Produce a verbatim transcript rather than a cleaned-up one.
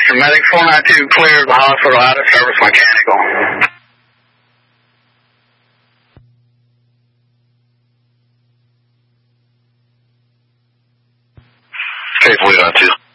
Houston. Medic four nine two clears the hospital out of service mechanical. Okay, four nine two.